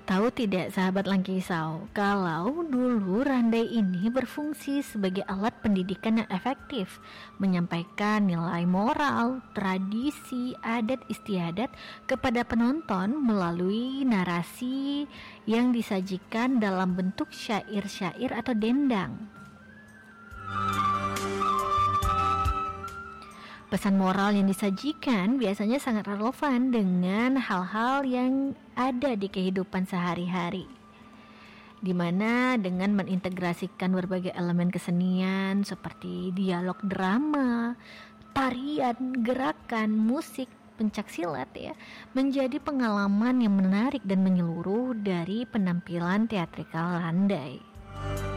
Tahu tidak sahabat Langkisau, kalau dulu Randai ini berfungsi sebagai alat pendidikan yang efektif, menyampaikan nilai moral, tradisi, adat istiadat kepada penonton melalui narasi yang disajikan dalam bentuk syair-syair atau dendang. Pesan moral yang disajikan biasanya sangat relevan dengan hal-hal yang ada di kehidupan sehari-hari, di mana dengan mengintegrasikan berbagai elemen kesenian seperti dialog drama, tarian, gerakan, musik, pencaksilat menjadi pengalaman yang menarik dan menyeluruh dari penampilan teatrikal Randai.